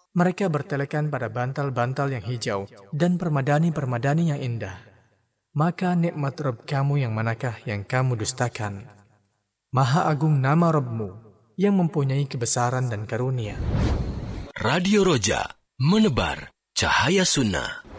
Mereka bertelekan pada bantal-bantal yang hijau dan permadani-permadani yang indah. Maka nikmat Rabb kamu yang manakah yang kamu dustakan? Maha agung nama Rabbmu yang mempunyai kebesaran dan karunia. Radio Roja, menebar cahaya sunnah.